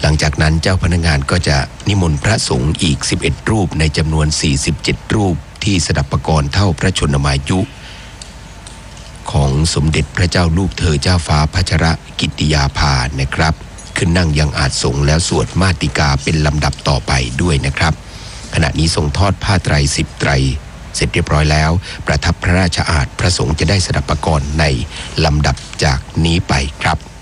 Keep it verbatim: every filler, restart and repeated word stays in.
ลังจากนั้นเจ้าพนักงานก็จะนิมนต์พระสงฆ์อีกสิบเอ็ดรูปในจำนวนสี่สิบเจ็ดรูปที่สดับประกรณ์เท่าพระชนมายุของสมเด็จพระเจ้าลูกเธอเจ้าฟ้าพัชรกิติยาภานะครับขึ้นนั่งยังอาสน์สงฆ์แล้วสวดมาติกาเป็นลำดับต่อไปด้วยนะครับขณะนี้ทรงทอดผ้าไตรสิบไตรเสร็จเรียบร้อยแล้วประทับพระราชอาสน์พระสงฆ์จะได้สดับประกรณ์ในลำดับจากนี้ไปครับ